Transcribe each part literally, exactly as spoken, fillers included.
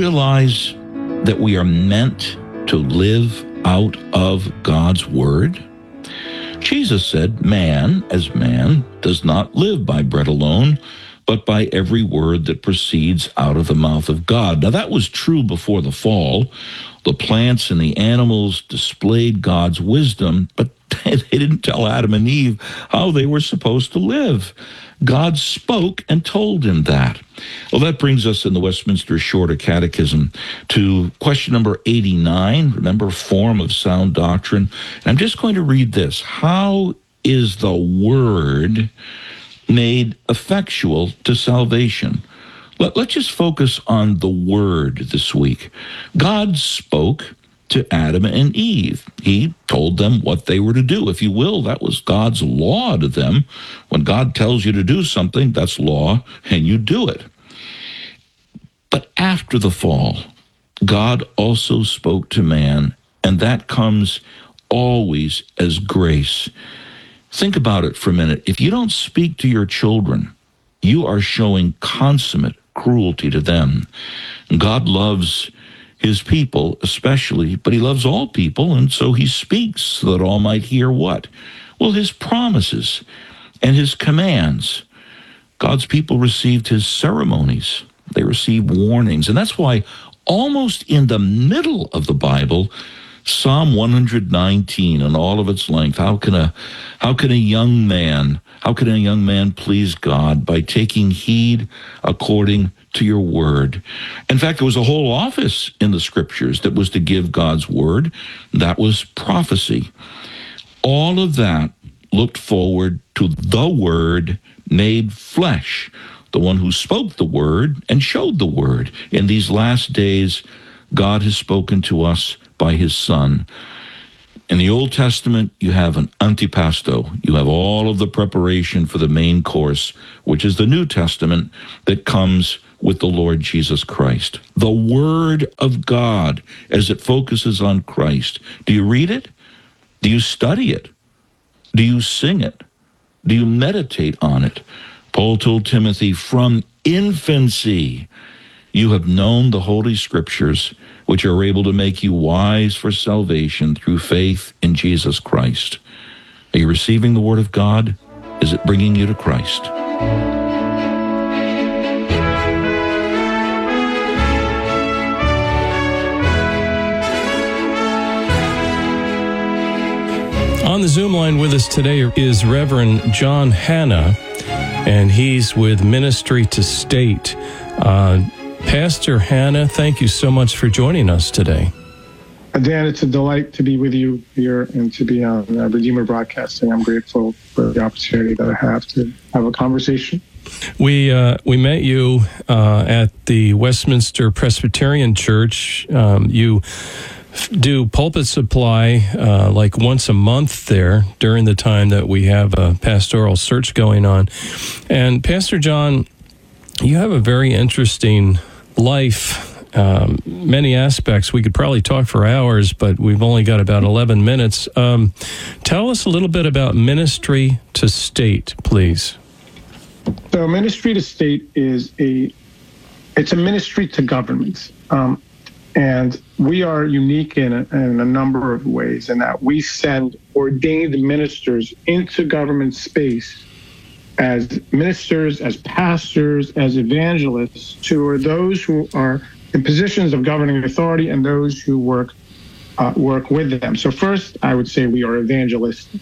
realize that we are meant to live out of God's word? Jesus said, man, as man, does not live by bread alone, but by every word that proceeds out of the mouth of God. Now, that was true before the fall. The plants and the animals displayed God's wisdom, but they didn't tell Adam and Eve how they were supposed to live. God spoke and told him that. Well, that brings us in the Westminster Shorter Catechism to question number eighty-nine. Remember, form of sound doctrine. And I'm just going to read this. How is the word made effectual to salvation? Let, let's just focus on the word this week. God spoke to Adam and Eve. He told them what they were to do. If you will, that was God's law to them. When God tells you to do something, that's law, and you do it. But after the fall, God also spoke to man, and that comes always as grace. Think about it for a minute. If you don't speak to your children, you are showing consummate cruelty to them. God loves his people especially, but he loves all people, and so he speaks so that all might hear what? Well, his promises and his commands. God's people received his ceremonies. They received warnings, and that's why almost in the middle of the Bible, Psalm one nineteen and all of its length, how can a how can a young man, how can a young man please God? By taking heed according to your word. In fact, there was a whole office in the scriptures that was to give God's word. That was prophecy. All of that looked forward to the word made flesh, the one who spoke the word and showed the word. In these last days, God has spoken to us by his Son. In the Old Testament, you have an antipasto. You have all of the preparation for the main course, which is the New Testament that comes with the Lord Jesus Christ. The Word of God, as it focuses on Christ. Do you read it? Do you study it? Do you sing it? Do you meditate on it? Paul told Timothy, from infancy you have known the Holy Scriptures, which are able to make you wise for salvation through faith in Jesus Christ. Are you receiving the Word of God? Is it bringing you to Christ? On the Zoom line with us today is Reverend John Hanna, and he's with Ministry to State. Uh, Pastor Hanna, thank you so much for joining us today. Dan, it's a delight to be with you here and to be on uh, Redeemer Broadcasting. I'm grateful for the opportunity that I have to have a conversation. We uh, we met you uh, at the Westminster Presbyterian Church. Um, you do pulpit supply uh, like once a month there during the time that we have a pastoral search going on. And Pastor John, you have a very interesting life, um, many aspects. We could probably talk for hours, but we've only got about eleven minutes. Um, tell us a little bit about Ministry to State, please. So Ministry to State is a, it's a ministry to governments. Um, and we are unique in a, in a number of ways in that we send ordained ministers into government space as ministers, as pastors, as evangelists, who are those who are in positions of governing authority and those who work uh, work with them. So first, I would say we are evangelistic.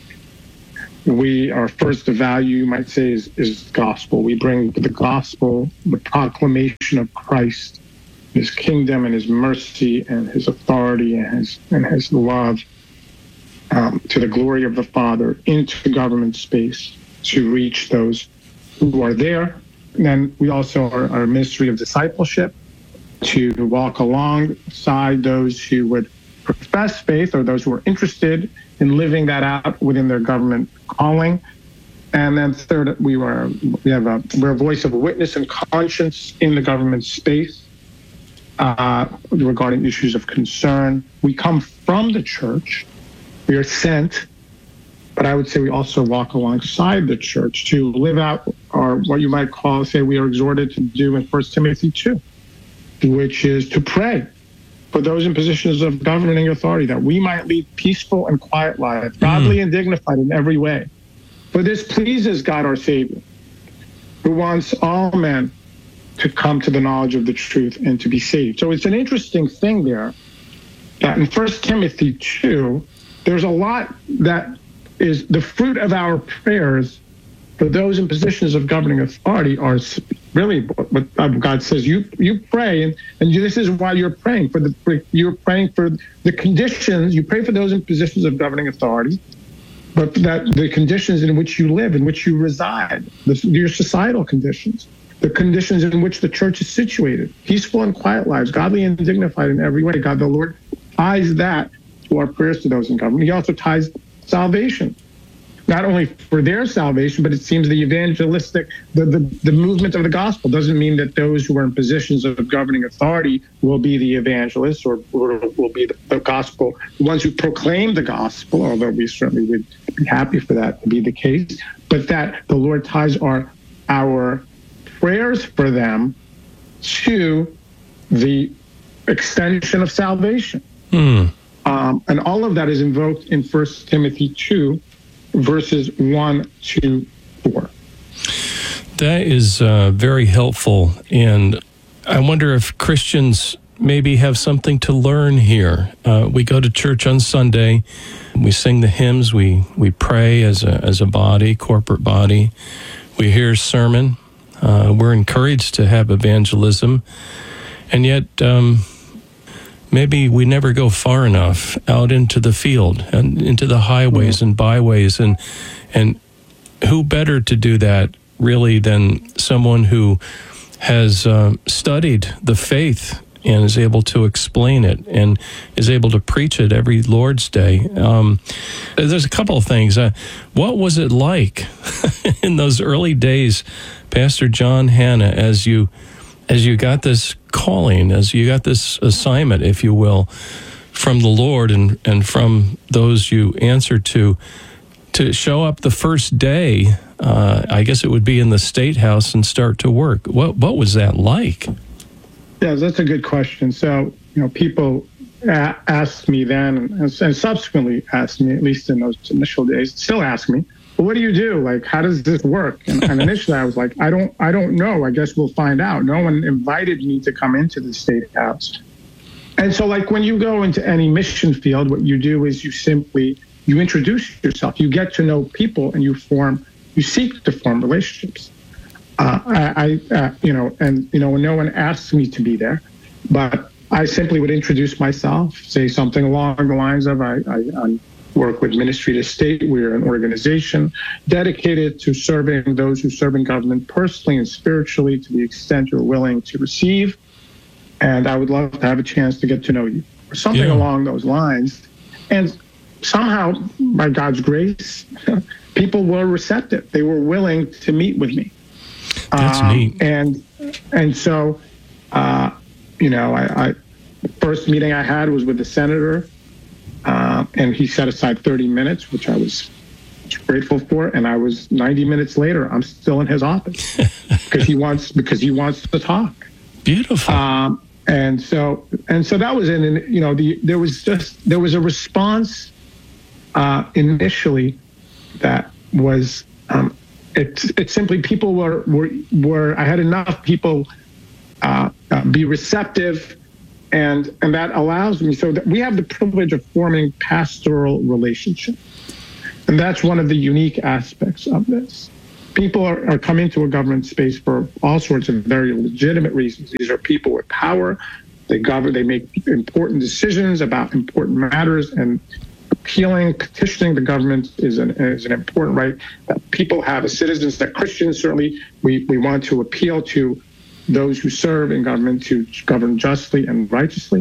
We are first, the value, you might say, is, is gospel. We bring the gospel, the proclamation of Christ, his kingdom and his mercy and his authority and his, and his love um, to the glory of the Father into government space to reach those who are there. And then we also are, are a ministry of discipleship to walk alongside those who would profess faith or those who are interested in living that out within their government calling. And then third, we are we have a we're a voice of witness and conscience in the government space uh, regarding issues of concern. We come from the church. We are sent, but I would say we also walk alongside the church to live out our what you might call, say, we are exhorted to do in First Timothy two. which is to pray for those in positions of governing authority, that we might lead peaceful and quiet lives, godly mm. and dignified in every way. For this pleases God our Savior, who wants all men to come to the knowledge of the truth and to be saved. So it's an interesting thing there that in First Timothy two, there's a lot that is the fruit of our prayers for those in positions of governing authority are really what God says. You you pray, and, and this is why you're praying for the you're praying for the conditions. You pray for those in positions of governing authority, but that the conditions in which you live, in which you reside, the, your societal conditions, the conditions in which the church is situated, peaceful and quiet lives, godly and dignified in every way. God, the Lord ties that to our prayers to those in government. He also ties salvation, not only for their salvation, but it seems the evangelistic, the, the, the movement of the gospel doesn't mean that those who are in positions of governing authority will be the evangelists or, or will be the, the gospel, the ones who proclaim the gospel, although we certainly would be happy for that to be the case, but that the Lord ties our, our prayers for them to the extension of salvation. Hmm. Um, and all of that is invoked in First Timothy two, verses one to four. That is uh, very helpful. And I wonder if Christians maybe have something to learn here. Uh, we go to church on Sunday, we sing the hymns, we, we pray as a, as a body, corporate body. We hear a sermon. Uh, we're encouraged to have evangelism. And yet, um, maybe we never go far enough out into the field and into the highways and byways. And and who better to do that really than someone who has uh, studied the faith and is able to explain it and is able to preach it every Lord's Day. Um, there's a couple of things. Uh, what was it like in those early days, Pastor John Hannah, as you as you got this calling, as you got this assignment, if you will, from the Lord and, and from those you answer to, to show up the first day, uh, I guess it would be in the State House, and start to work? What what was that like? Yeah, that's a good question. So, you know, people a- asked me then, and, and subsequently asked me, at least in those initial days, still ask me, well, what do you do? Like, how does this work? And, and initially I was like, I don't, I don't know. I guess we'll find out. No one invited me to come into the State House. And so, like, when you go into any mission field, what you do is you simply, you introduce yourself, you get to know people, and you form, you seek to form relationships. Uh, I, I uh, you know, and, you know, when no one asks me to be there, but I simply would introduce myself, say something along the lines of, I, I, I'm, work with Ministry to State. We're an organization dedicated to serving those who serve in government personally and spiritually to the extent you're willing to receive. And I would love to have a chance to get to know you, or something yeah. along those lines. And somehow, by God's grace, people were receptive. They were willing to meet with me. That's um, neat. And and so, uh, you know, I, I first meeting I had was with the senator. Uh, and he set aside thirty minutes, which I was grateful for. And I was ninety minutes later, I'm still in his office because he wants because he wants to talk. Beautiful. Um, and so and so that was in. You know, the there was just there was a response uh, initially that was um, it. It simply people were were were. I had enough people uh, uh, be receptive. And and that allows me, so that we have the privilege of forming pastoral relationships. And that's one of the unique aspects of this. People are, are coming to a government space for all sorts of very legitimate reasons. These are people with power. They govern, they make important decisions about important matters, and appealing, petitioning the government is an is an important right that people have as citizens, that Christians certainly, we, we want to appeal to those who serve in government to govern justly and righteously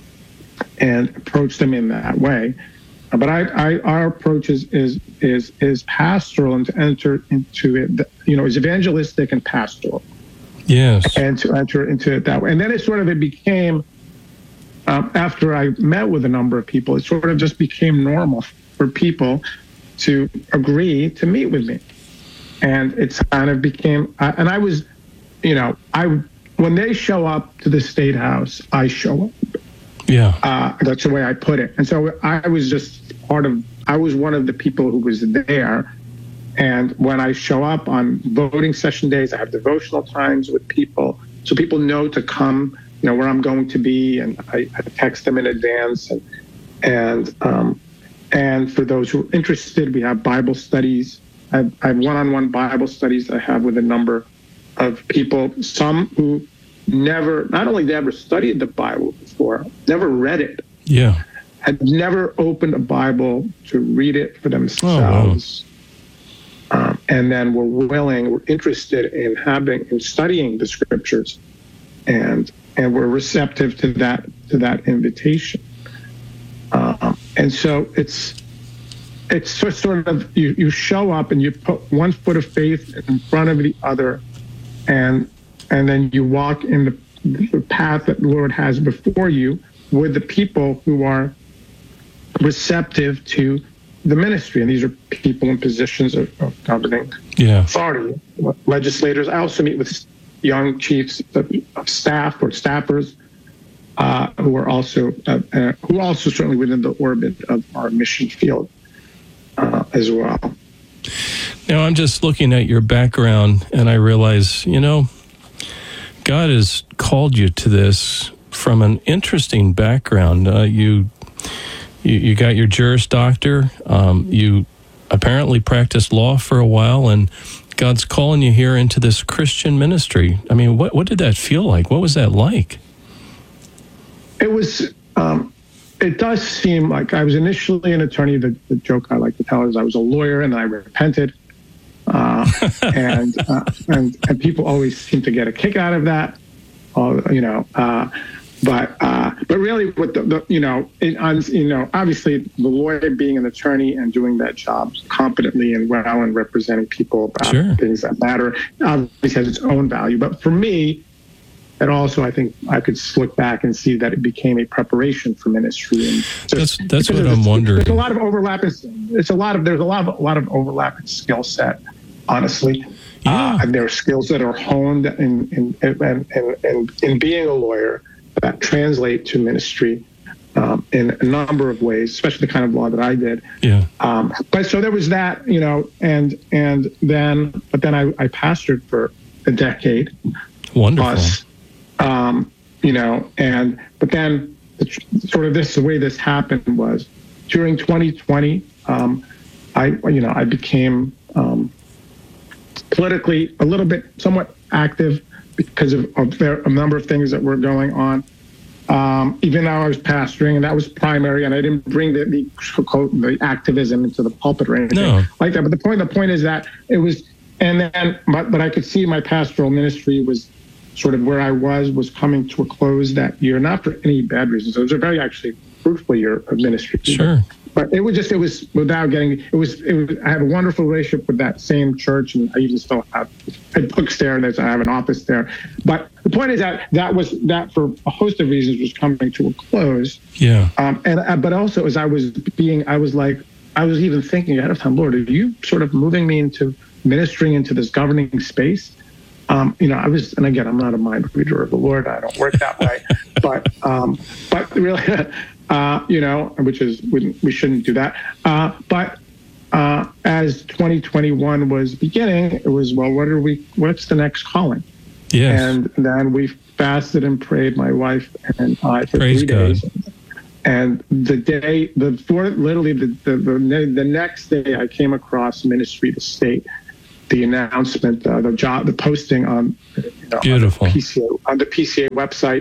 and approach them in that way. But I, I our approach is is is is pastoral, and to enter into it, you know, is evangelistic and pastoral. Yes. And to enter into it that way. And then it sort of it became, um, after I met with a number of people, it sort of just became normal for people to agree to meet with me. And it's kind of became, uh, and I was, you know, I when they show up to the State House, I show up. Yeah. Uh, that's the way I put it. And so I was just part of, I was one of the people who was there. And when I show up on voting session days, I have devotional times with people. So people know to come, you know, where I'm going to be. And I, I text them in advance. And, and, um, and for those who are interested, we have Bible studies. I have, I have one-on-one Bible studies that I have with a number of people, some who never, not only never studied the Bible before, never read it. Yeah. Had never opened a Bible to read it for themselves. Oh, wow. um, and then were willing, were interested in having, in studying the scriptures, and and were receptive to that, to that invitation. Um, and so it's, it's sort of, you, you show up and you put one foot of faith in front of the other, and and then you walk in the, the path that the Lord has before you with the people who are receptive to the ministry. And these are people in positions of, of governing yeah. authority, legislators. I also meet with young chiefs of, of staff or staffers uh, who are also uh, uh, who are also certainly within the orbit of our mission field uh, as well. Now, I'm just looking at your background, and I realize, you know, God has called you to this from an interesting background. Uh, you, you you got your Juris Doctor. Um, you apparently practiced law for a while, and God's calling you here into this Christian ministry. I mean, what what did that feel like? What was that like? It was. Um, it does seem like I was initially an attorney. The, the joke I like to tell is I was a lawyer, and then I repented. Uh, and, uh, and and people always seem to get a kick out of that, uh, you know. Uh, but uh, but really, with the, the you know, it, on, you know, obviously the lawyer being an attorney and doing that job competently and well and representing people about sure. things that matter obviously has its own value. But for me, it also, I think I could look back and see that it became a preparation for ministry. And just, that's that's what I'm wondering. There's a lot of overlap. It's, it's a lot of there's a lot of a lot of overlap in skill set. Honestly, yeah. uh, and there are skills that are honed in in, in, in, in in being a lawyer that translate to ministry um, in a number of ways, especially the kind of law that I did. Yeah. Um, but so there was that, you know, and and then, but then I, I pastored for a decade. Wonderful. Plus, um, you know, and but then sort of this the way this happened was during twenty twenty. Um, I you know I became um, politically a little bit somewhat active because of, of there, a number of things that were going on. Um, even though I was pastoring, and that was primary, and I didn't bring the the, the activism into the pulpit or anything no. like that. But the point the point is that it was, and then but but I could see my pastoral ministry was sort of where I was was coming to a close that year, not for any bad reasons. It was a very actually fruitful year of ministry. Sure. But it was just, it was without getting, it was, it was, I have a wonderful relationship with that same church, and I even still have, I have books there, and I have an office there. But the point is that that was, that for a host of reasons was coming to a close. Yeah. Um, and, uh, but also as I was being, I was like, I was even thinking ahead of time, Lord, are you sort of moving me into ministering into this governing space? Um, you know, I was, and again, I'm not a mind reader of the Lord. I don't work that way. but, um, but really, uh, you know, which is, we, we shouldn't do that. Uh, but uh, as twenty twenty-one was beginning, it was, well, what are we, what's the next calling? Yes. And then we fasted and prayed, my wife and I, for Praise three God. days. And the day, the four, literally the, the, the, the next day I came across Ministry to State, the announcement, uh, the job, the posting on, you know, Beautiful. on, the P C A, on the P C A website.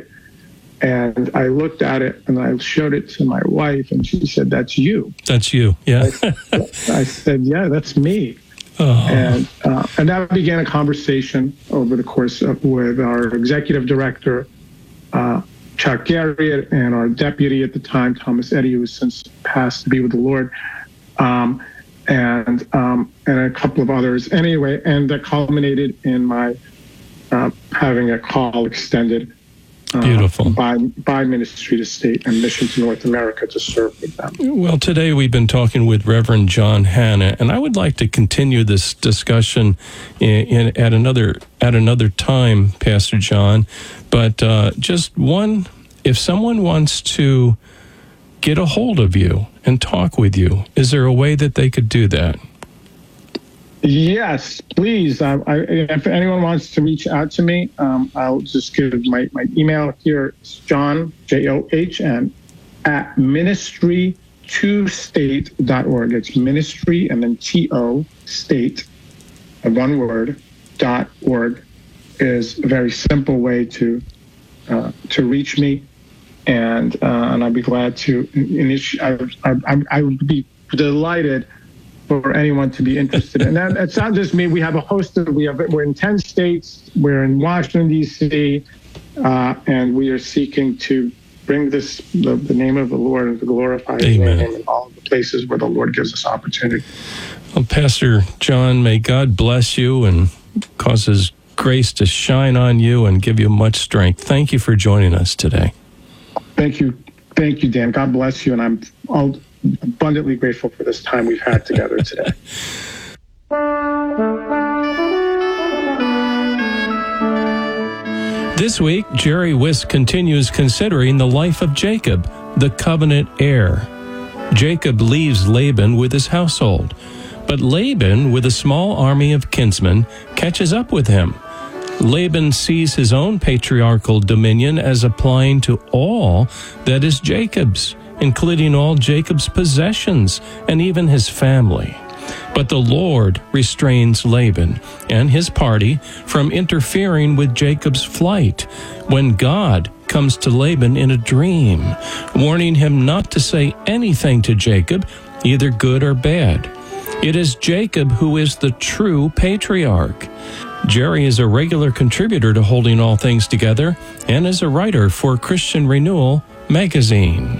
And I looked at it and I showed it to my wife, and she said, "That's you." That's you. Yeah. I, I said, "Yeah, that's me." Oh. And uh, and that began a conversation over the course of, with our executive director, uh, Chuck Garriott, and our deputy at the time, Thomas Eddy, who has since passed to be with the Lord, um, and um, and a couple of others. Anyway, and that culminated in my uh, having a call extended uh, Beautiful. by, by Ministry to State and Mission to North America to serve with them. Well, today we've been talking with Reverend John Hannah, and I would like to continue this discussion in, in, at another at another time, Pastor John. But uh, just one, if someone wants to get a hold of you and talk with you, is there a way that they could do that? Yes, please. I, I, if anyone wants to reach out to me, um, I'll just give my, my email here. It's John, J O H N, at ministry to state dot org. It's ministry and then T O, state, one word, dot org is a very simple way to uh, to reach me. And uh, and I'd be glad to initiate. I, I, I would be delighted for anyone to be interested. And that, it's not just me. We have a host of, we have, we're in ten states. We're in Washington, D C, uh, and we are seeking to bring this, the, the name of the Lord, and to glorify His name in all the places where the Lord gives us opportunity. Well, Pastor John, may God bless you and cause His grace to shine on you and give you much strength. Thank you for joining us today. Thank you. Thank you, Dan. God bless you. And I'm all abundantly grateful for this time we've had together today. This week, Jerry Wisk continues considering the life of Jacob, the covenant heir. Jacob leaves Laban with his household, but Laban, with a small army of kinsmen, catches up with him. Laban sees his own patriarchal dominion as applying to all that is Jacob's, including all Jacob's possessions and even his family. But the Lord restrains Laban and his party from interfering with Jacob's flight when God comes to Laban in a dream, warning him not to say anything to Jacob, either good or bad. It is Jacob who is the true patriarch. Jerry is a regular contributor to Holding All Things Together and is a writer for Christian Renewal magazine.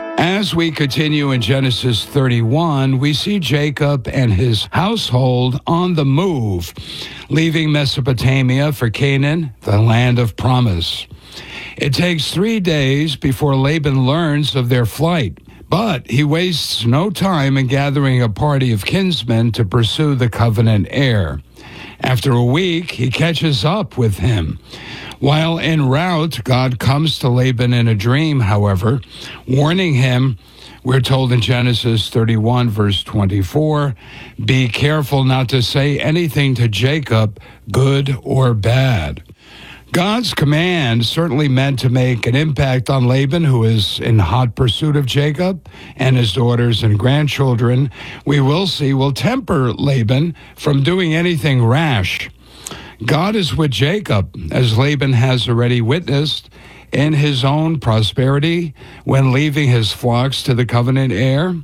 As we continue in Genesis thirty-one, we see Jacob and his household on the move, leaving Mesopotamia for Canaan, the land of promise. It takes three days before Laban learns of their flight, but he wastes no time in gathering a party of kinsmen to pursue the covenant heir. After a week, he catches up with him. While en route, God comes to Laban in a dream, however, warning him, we're told in Genesis thirty-one, verse twenty-four, be careful not to say anything to Jacob, good or bad. God's command certainly meant to make an impact on Laban, who is in hot pursuit of Jacob, and his daughters and grandchildren, we will see, will temper Laban from doing anything rash. God is with Jacob, as Laban has already witnessed in his own prosperity when leaving his flocks to the covenant heir,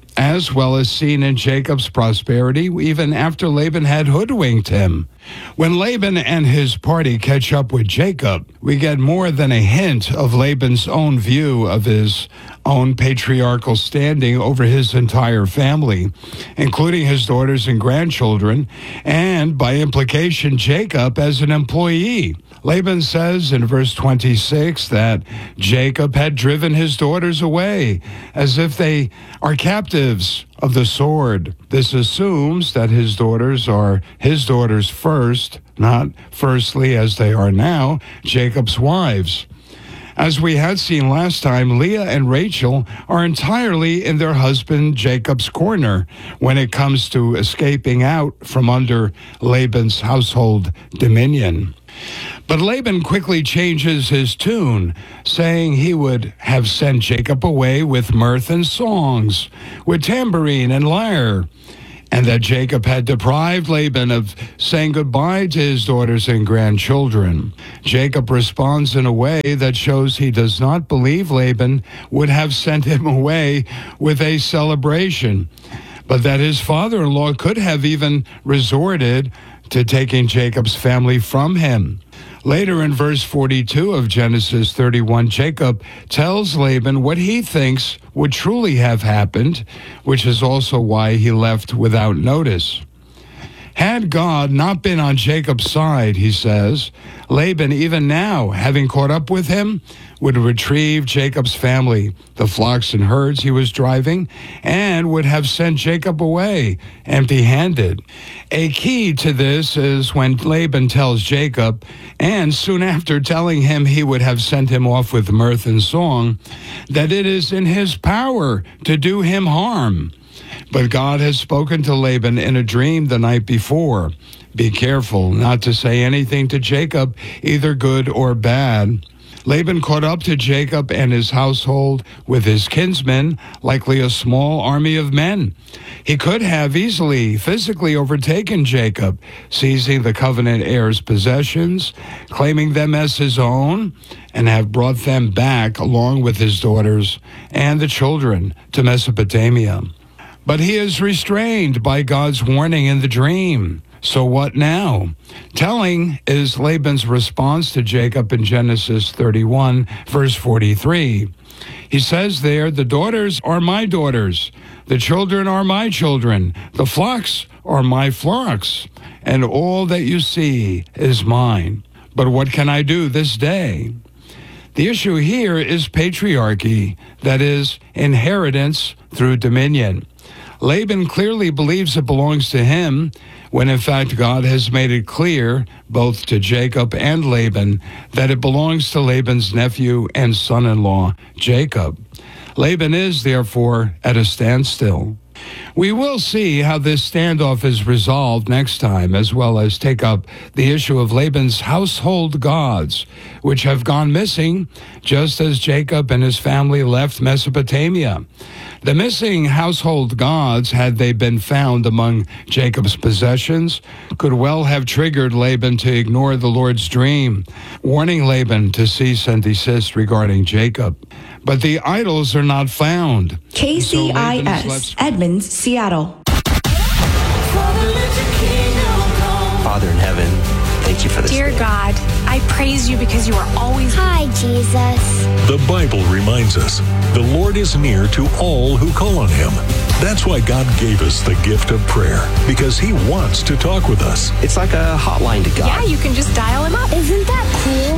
as well as seen in Jacob's prosperity even after Laban had hoodwinked him. When Laban and his party catch up with Jacob, we get more than a hint of Laban's own view of his own patriarchal standing over his entire family, including his daughters and grandchildren, and by implication, Jacob as an employee. Laban says in verse twenty-six that Jacob had driven his daughters away as if they are captives of the sword. This assumes that his daughters are his daughters first, not firstly as they are now, Jacob's wives. As we had seen last time, Leah and Rachel are entirely in their husband Jacob's corner when it comes to escaping out from under Laban's household dominion. But Laban quickly changes his tune, saying he would have sent Jacob away with mirth and songs, with tambourine and lyre, and that Jacob had deprived Laban of saying goodbye to his daughters and grandchildren. Jacob responds in a way that shows he does not believe Laban would have sent him away with a celebration, but that his father-in-law could have even resorted to taking Jacob's family from him. Later in verse forty-two of Genesis thirty-one, Jacob tells Laban what he thinks would truly have happened, which is also why he left without notice. Had God not been on Jacob's side, he says, Laban, even now, having caught up with him, would retrieve Jacob's family, the flocks and herds he was driving, and would have sent Jacob away empty-handed. A key to this is when Laban tells Jacob, and soon after telling him he would have sent him off with mirth and song, that it is in his power to do him harm. But God has spoken to Laban in a dream the night before. Be careful not to say anything to Jacob, either good or bad. Laban caught up to Jacob and his household with his kinsmen, likely a small army of men. He could have easily physically overtaken Jacob, seizing the covenant heir's possessions, claiming them as his own, and have brought them back along with his daughters and the children to Mesopotamia. But he is restrained by God's warning in the dream. So what now? Telling is Laban's response to Jacob in Genesis thirty-one, verse forty-three. He says there, the daughters are my daughters, the children are my children, the flocks are my flocks, and all that you see is mine. But what can I do this day? The issue here is patriarchy, that is, inheritance through dominion. Laban clearly believes it belongs to him, when in fact God has made it clear, both to Jacob and Laban, that it belongs to Laban's nephew and son-in-law, Jacob. Laban is, therefore, at a standstill. We will see how this standoff is resolved next time, as well as take up the issue of Laban's household gods, which have gone missing just as Jacob and his family left Mesopotamia. The missing household gods, had they been found among Jacob's possessions, could well have triggered Laban to ignore the Lord's dream, warning Laban to cease and desist regarding Jacob. But the idols are not found. K C I S, Edmonds, Seattle. Father in heaven, thank you for this Dear day. God, I praise you because you are always... Hi, Jesus. The Bible reminds us the Lord is near to all who call on him. That's why God gave us the gift of prayer, because he wants to talk with us. It's like a hotline to God. Yeah, you can just dial him up. Isn't that cool?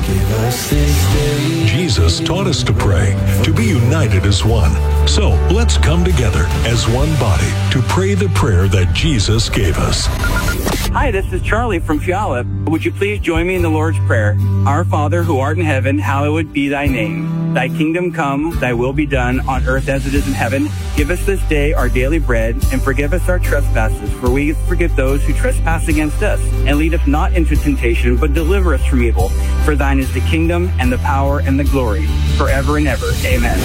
Jesus taught us to pray, to be united as one. So let's come together as one body to pray the prayer that Jesus gave us. Hi, this is Charlie from Puyallup. Would you please join me in the Lord's Prayer? Our Father, who art in heaven, hallowed be thy name. Thy kingdom come, thy will be done, on earth as it is in heaven. Give us this day our daily bread, and forgive us our trespasses, for we forgive those who trespass against us. And lead us not into temptation, but deliver us from evil. For thine is the kingdom, and the power, and the glory, forever and ever. Amen.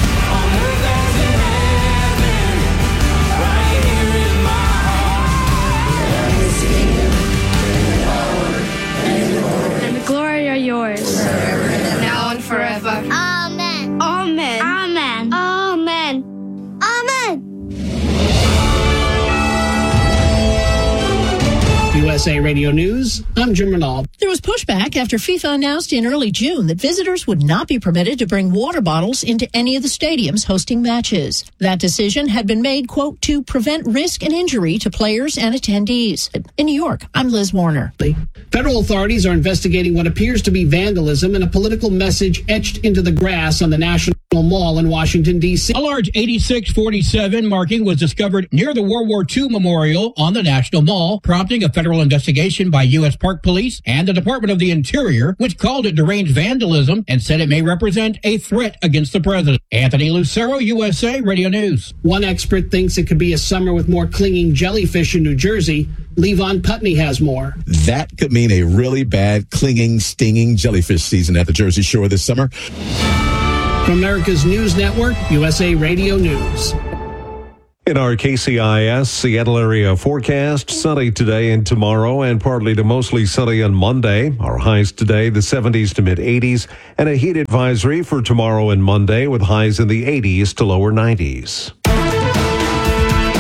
Yours. Now and forever. Amen. Amen. Amen. Amen. Amen. U S A Radio News, I'm Jim Renaud. There was pushback after FIFA announced in early June that visitors would not be permitted to bring water bottles into any of the stadiums hosting matches. That decision had been made, quote, to prevent risk and injury to players and attendees. In New York, I'm Liz Warner. Federal authorities are investigating what appears to be vandalism and a political message etched into the grass on the National Mall in Washington, D C. A large eighty-six forty-seven marking was discovered near the World War Two Memorial on the National Mall, prompting a federal investigation by U S Park Police and the Department of the Interior, which called it deranged vandalism and said it may represent a threat against the president. Anthony Lucero, U S A Radio News. One expert thinks it could be a summer with more clinging jellyfish in New Jersey. Levon Putney has more. That could mean a really bad, clinging, stinging jellyfish season at the Jersey Shore this summer. From America's News Network, U S A Radio News. In our K C I S Seattle area forecast, sunny today and tomorrow and partly to mostly sunny on Monday. Our highs today, the seventies to mid eighties, and a heat advisory for tomorrow and Monday with highs in the eighties to lower nineties.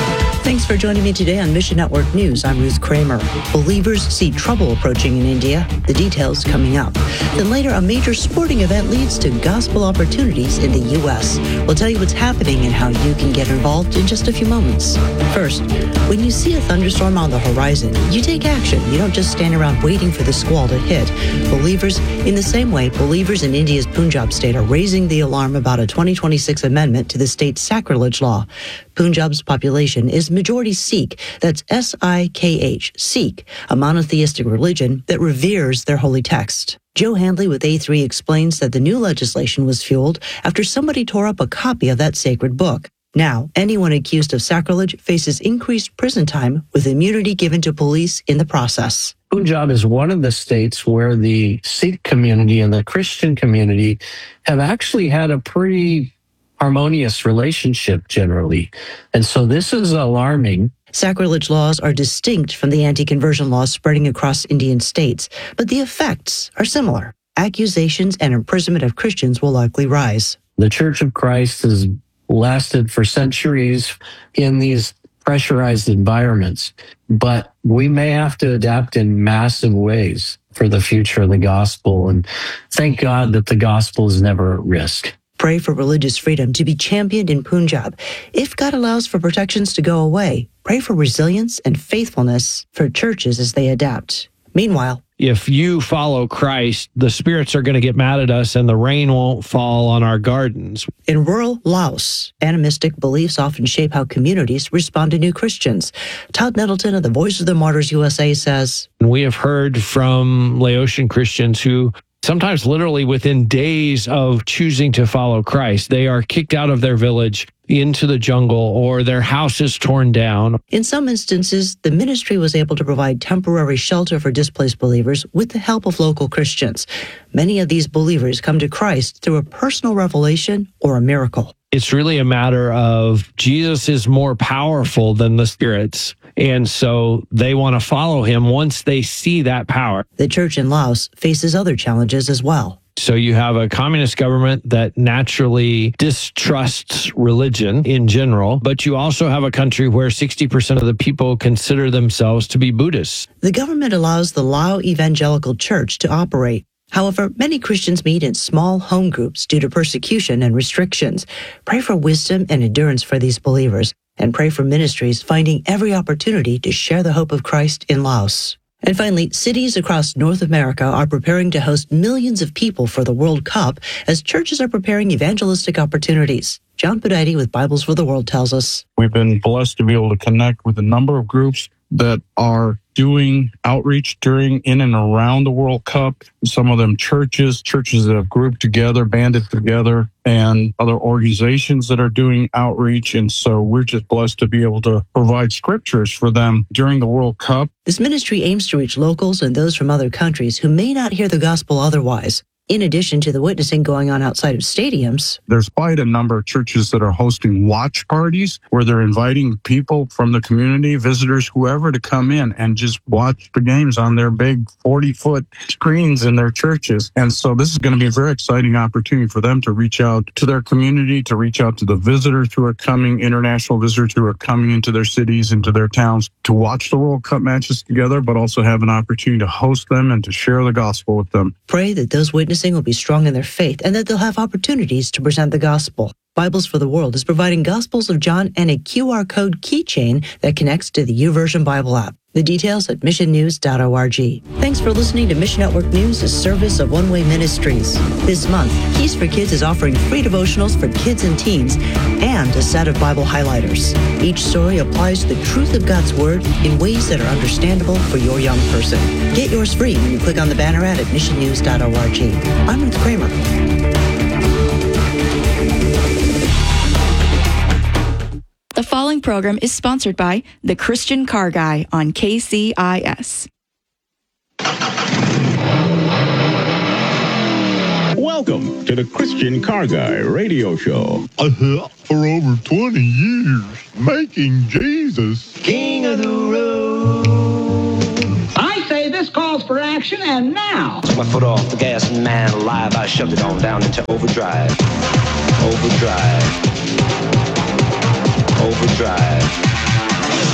Thanks for joining me today on Mission Network News. I'm Ruth Kramer. Believers see trouble approaching in India. The details coming up. Then later, a major sporting event leads to gospel opportunities in the U S. We'll tell you what's happening and how you can get involved in just a few moments. First, when you see a thunderstorm on the horizon, you take action. You don't just stand around waiting for the squall to hit. Believers, in the same way, believers in India's Punjab state are raising the alarm about a twenty twenty-six amendment to the state's sacrilege law. Punjab's population is majority Sikh. That's S I K H, Sikh, a monotheistic religion that reveres their holy text. Joe Handley with A three explains that the new legislation was fueled after somebody tore up a copy of that sacred book. Now, anyone accused of sacrilege faces increased prison time with immunity given to police in the process. Punjab is one of the states where the Sikh community and the Christian community have actually had a pretty harmonious relationship generally. And so this is alarming. Sacrilege laws are distinct from the anti-conversion laws spreading across Indian states, but the effects are similar. Accusations and imprisonment of Christians will likely rise. The Church of Christ has lasted for centuries in these pressurized environments, but we may have to adapt in massive ways for the future of the gospel. And thank God that the gospel is never at risk. Pray for religious freedom to be championed in Punjab. If God allows for protections to go away, pray for resilience and faithfulness for churches as they adapt. Meanwhile, if you follow Christ, the spirits are going to get mad at us and the rain won't fall on our gardens. In rural Laos, animistic beliefs often shape how communities respond to new Christians. Todd Nettleton of the Voice of the Martyrs U S A says, We have heard from Laotian Christians who sometimes literally within days of choosing to follow Christ, they are kicked out of their village into the jungle or their house is torn down. In some instances, the ministry was able to provide temporary shelter for displaced believers with the help of local Christians. Many of these believers come to Christ through a personal revelation or a miracle. It's really a matter of Jesus is more powerful than the spirits. And so they want to follow him once they see that power. The church in Laos faces other challenges as well. So you have a communist government that naturally distrusts religion in general, but you also have a country where sixty percent of the people consider themselves to be Buddhists. The government allows the Lao Evangelical Church to operate. However, many Christians meet in small home groups due to persecution and restrictions. Pray for wisdom and endurance for these believers, and pray for ministries finding every opportunity to share the hope of Christ in Laos. And finally, cities across North America are preparing to host millions of people for the World Cup as churches are preparing evangelistic opportunities. John Pudaiti with Bibles for the World tells us. We've been blessed to be able to connect with a number of groups that are doing outreach during, in and around the World Cup. Some of them churches, churches that have grouped together, banded together, and other organizations that are doing outreach. And so we're just blessed to be able to provide scriptures for them during the World Cup. This ministry aims to reach locals and those from other countries who may not hear the gospel otherwise. In addition to the witnessing going on outside of stadiums, there's quite a number of churches that are hosting watch parties where they're inviting people from the community, visitors, whoever, to come in and just watch the games on their big forty-foot screens in their churches. And so this is going to be a very exciting opportunity for them to reach out to their community, to reach out to the visitors who are coming, international visitors who are coming into their cities, into their towns, to watch the World Cup matches together, but also have an opportunity to host them and to share the gospel with them. Pray that those witnesses will be strong in their faith and that they'll have opportunities to present the gospel. Bibles for the World is providing Gospels of John and a Q R code keychain that connects to the YouVersion Bible app. The details at mission news dot org. Thanks for listening to Mission Network News, a service of One Way Ministries. This month, Keys for Kids is offering free devotionals for kids and teens and a set of Bible highlighters. Each story applies the truth of God's Word in ways that are understandable for your young person. Get yours free when you click on the banner ad at mission news dot org. I'm Ruth Kramer. The following program is sponsored by The Christian Car Guy on K C I S. Welcome to the Christian Car Guy radio show. Uh-huh. For over twenty years, making Jesus King of the road. I say this calls for action, and now. Took my foot off the gas and man alive, I shoved it on down into overdrive. Overdrive. Overdrive.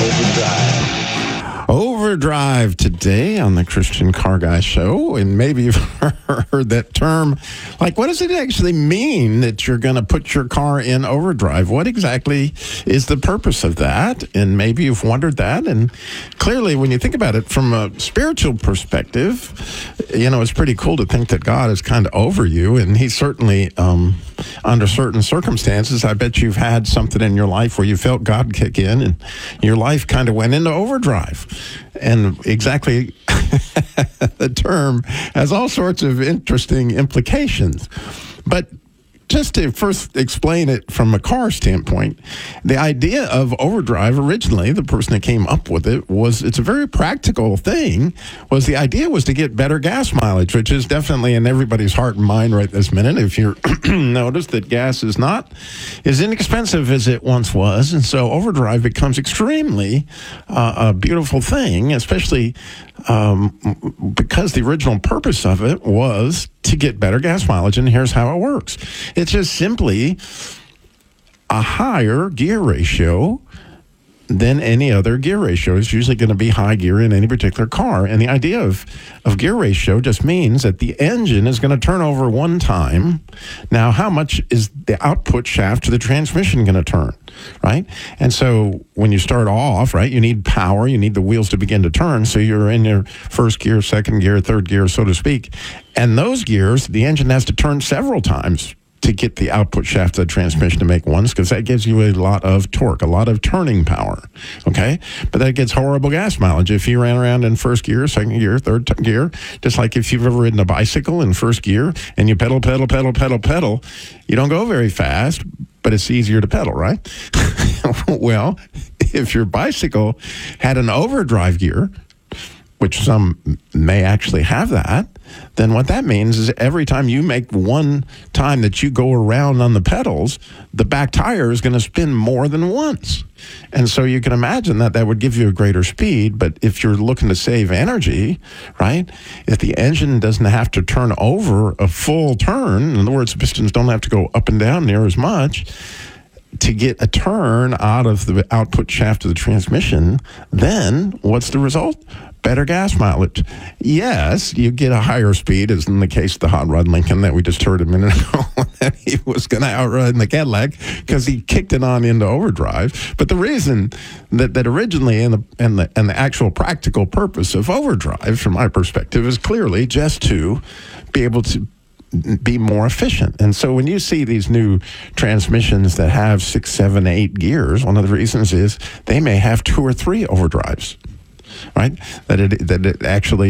Overdrive. Overdrive today on the Christian Car Guy Show. And maybe you've heard that term. Like, what does it actually mean that you're going to put your car in overdrive? What exactly is the purpose of that? And maybe you've wondered that. And clearly, when you think about it from a spiritual perspective, you know, it's pretty cool to think that God is kind of over you. And he certainly, um, under certain circumstances, I bet you've had something in your life where you felt God kick in and your life kind of went into overdrive. And exactly the term has all sorts of interesting implications. But just to first explain it from a car standpoint, the idea of overdrive originally, the person that came up with it, was it's a very practical thing, was the idea was to get better gas mileage, which is definitely in everybody's heart and mind right this minute. If you notice that gas is not as inexpensive as it once was, and so overdrive becomes extremely uh, a beautiful thing, especially um, because the original purpose of it was to get better gas mileage, and here's how it works. It's just simply a higher gear ratio than any other gear ratio. It's usually going to be high gear in any particular car. And the idea of, of gear ratio just means that the engine is going to turn over one time. Now, how much is the output shaft to the transmission going to turn, right? And so when you start off, right, you need power, you need the wheels to begin to turn. So you're in your first gear, second gear, third gear, so to speak. And those gears, the engine has to turn several times to get the output shaft of the transmission to make ones, because that gives you a lot of torque, a lot of turning power, okay? But that gets horrible gas mileage. If you ran around in first gear, second gear, third t- gear, just like if you've ever ridden a bicycle in first gear and you pedal, pedal, pedal, pedal, pedal, you don't go very fast, but it's easier to pedal, right? Well, if your bicycle had an overdrive gear, which some may actually have that, then what that means is every time you make one time that you go around on the pedals, the back tire is going to spin more than once. And so you can imagine that that would give you a greater speed, but if you're looking to save energy, right, if the engine doesn't have to turn over a full turn, in other words, the pistons don't have to go up and down near as much, to get a turn out of the output shaft of the transmission, then what's the result? Better gas mileage. Yes, you get a higher speed, as in the case of the Hot Rod Lincoln that we just heard a minute ago, that he was going to outrun the Cadillac because he kicked it on into overdrive. But the reason that, that originally and the, and the and the actual practical purpose of overdrive, from my perspective, is clearly just to be able to be more efficient. And so when you see these new transmissions that have six, seven, eight gears, one of the reasons is they may have two or three overdrives, right? That it that it actually,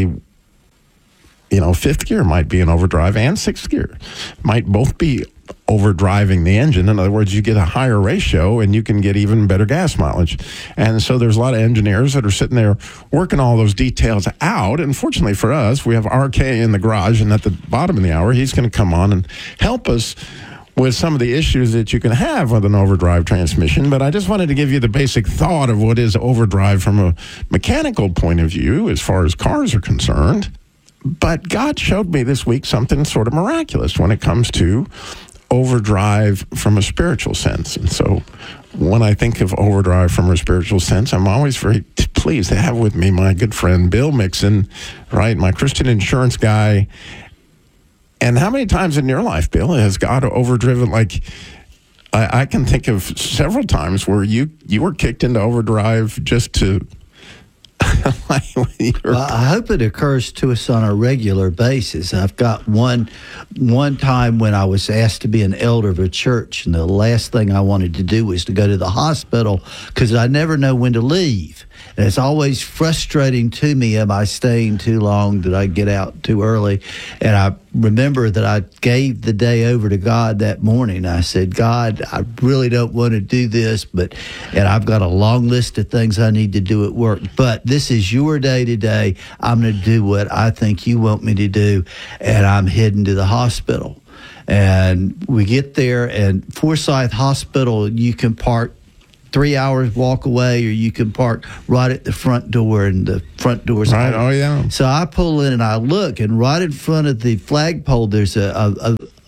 you know, fifth gear might be an overdrive and sixth gear might both be overdriving the engine. In other words, you get a higher ratio and you can get even better gas mileage. And so there's a lot of engineers that are sitting there working all those details out. And fortunately for us, we have R K in the garage, and at the bottom of the hour, he's going to come on and help us with some of the issues that you can have with an overdrive transmission. But I just wanted to give you the basic thought of what is overdrive from a mechanical point of view as far as cars are concerned. But God showed me this week something sort of miraculous when it comes to overdrive from a spiritual sense. And so when I think of overdrive from a spiritual sense, I'm always very t- pleased to have with me my good friend Bill Mixon, right, my Christian insurance guy. And how many times in your life, Bill, has God overdriven? Like, I, I can think of several times where you, you were kicked into overdrive just to... Well, I hope it occurs to us on a regular basis. I've got one one time when I was asked to be an elder of a church, and the last thing I wanted to do was to go to the hospital because I never know when to leave. And it's always frustrating to me, am I staying too long? Did I get out too early? And I remember that I gave the day over to God that morning. I said, God, I really don't want to do this, but and I've got a long list of things I need to do at work, but this is your day today. I'm going to do what I think you want me to do, and I'm heading to the hospital. And we get there, and Forsyth Hospital, you can park three hours walk away, or you can park right at the front door, and the front door's right. open. Oh yeah. So I pull in and I look, and right in front of the flagpole, there's a, a, a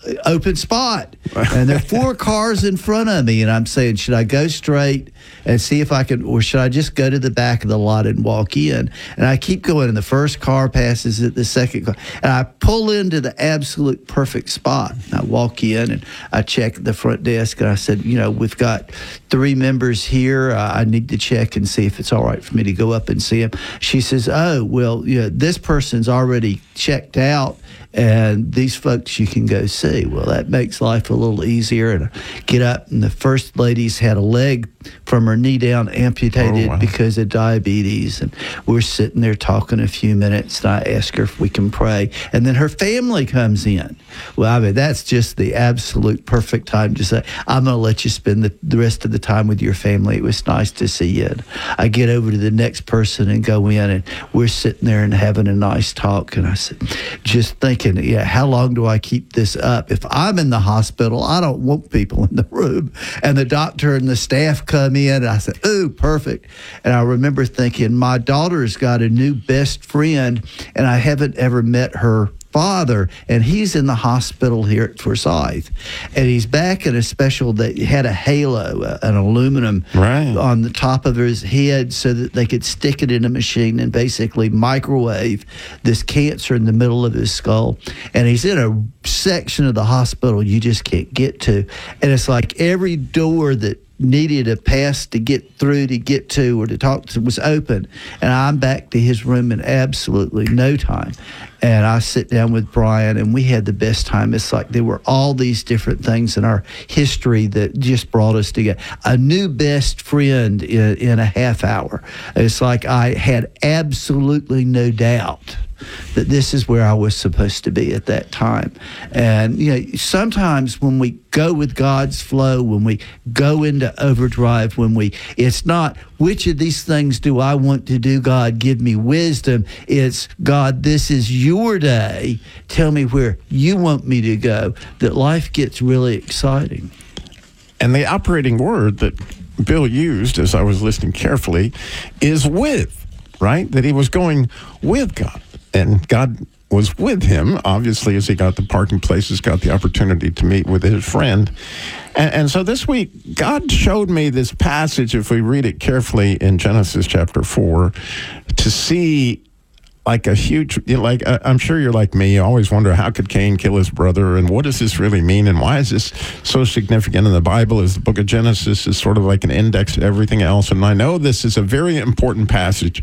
open spot. And there are four cars in front of me. And I'm saying, should I go straight and see if I can, or should I just go to the back of the lot and walk in? And I keep going, and the first car passes it, the second car. And I pull into the absolute perfect spot. And I walk in, and I check the front desk, and I said, you know, we've got three members here. Uh, I need to check and see if it's all right for me to go up and see them. She says, oh, well, you know, this person's already checked out, and these folks you can go see. Well, that makes life a little easier. And I get up, and the first lady's had a leg from her knee down amputated oh, wow. because of diabetes. And we're sitting there talking a few minutes, and I ask her if we can pray. And then her family comes in. Well, I mean, that's just the absolute perfect time to say, I'm going to let you spend the, the rest of the time with your family. It was nice to see you. And I get over to the next person and go in, and we're sitting there and having a nice talk. And I said, just thinking, yeah, how long do I keep this up? If I'm in the hospital, I don't want people in the room. And the doctor and the staff come in, and I said, ooh, perfect. And I remember thinking, my daughter's got a new best friend, and I haven't ever met her father, and he's in the hospital here at Forsyth, and he's back in a special that had a halo, uh, an aluminum right. on the top of his head, so that they could stick it in a machine and basically microwave this cancer in the middle of his skull. And he's in a section of the hospital you just can't get to, and it's like every door that needed a pass to get through, to get to, or to talk to was open. And I'm back to his room in absolutely no time. And I sit down with Brian, and we had the best time. It's like there were all these different things in our history that just brought us together. A new best friend in, in a half hour. It's like I had absolutely no doubt that this is where I was supposed to be at that time. And, you know, sometimes when we go with God's flow, when we go into overdrive, when we, it's not, which of these things do I want to do, God, give me wisdom. It's, God, this is your day. Tell me where you want me to go, that life gets really exciting. And the operating word that Bill used, as I was listening carefully, is with, right? That he was going with God. And God was with him, obviously, as he got the parking places, got the opportunity to meet with his friend. And, and so this week, God showed me this passage, if we read it carefully in Genesis chapter four, to see like a huge, you know, like uh, I'm sure you're like me, you always wonder, how could Cain kill his brother, and what does this really mean, and why is this so significant in the Bible? Is the book of Genesis is sort of like an index to everything else. And I know this is a very important passage,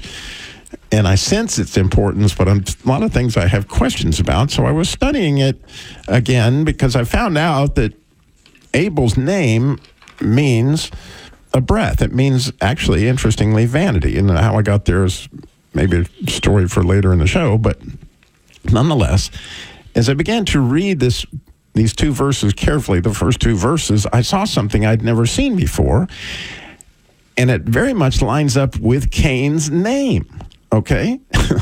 and I sense its importance, but I'm, a lot of things I have questions about. So I was studying it again, because I found out that Abel's name means a breath. It means, actually, interestingly, vanity. And how I got there is maybe a story for later in the show, but nonetheless, as I began to read this, these two verses carefully, the first two verses, I saw something I'd never seen before, and it very much lines up with Cain's name. Okay?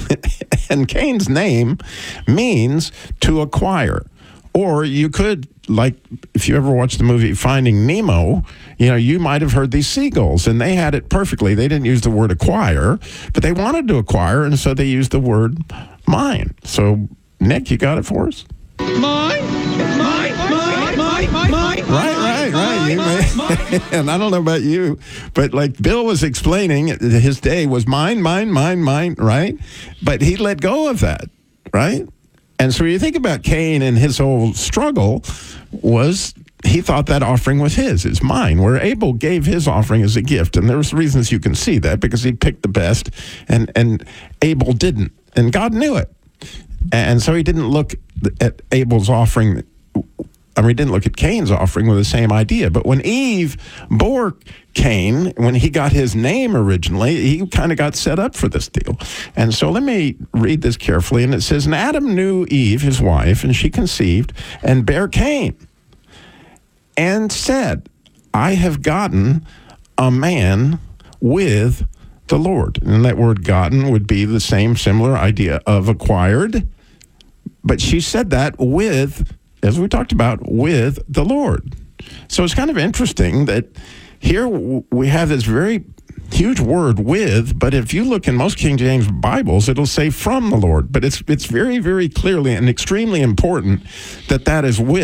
And Cain's name means to acquire. Or you could, like, if you ever watched the movie Finding Nemo, you know, you might have heard these seagulls, and they had it perfectly. They didn't use the word acquire, but they wanted to acquire, and so they used the word mine. So, Nick, you got it for us? Mine, mine, mine, mine, mine, mine. Right, right, right. You may, and I don't know about you, but like Bill was explaining, his day was mine, mine, mine, mine, right? But he let go of that, right? And so you think about Cain, and his whole struggle was he thought that offering was his, is mine, where Abel gave his offering as a gift. And there's reasons you can see that, because he picked the best, and, and Abel didn't. And God knew it. And so he didn't look at Abel's offering, I mean, he didn't look at Cain's offering with the same idea. But when Eve bore Cain, when he got his name originally, he kind of got set up for this deal. And so let me read this carefully. And it says, and Adam knew Eve, his wife, and she conceived and bare Cain, and said, I have gotten a man with the Lord. And that word gotten would be the same similar idea of acquired. But she said that with, as we talked about, with the Lord. So it's kind of interesting that here we have this very huge word with, but if you look in most King James Bibles, it'll say from the Lord. But it's it's very, very clearly and extremely important that that is with.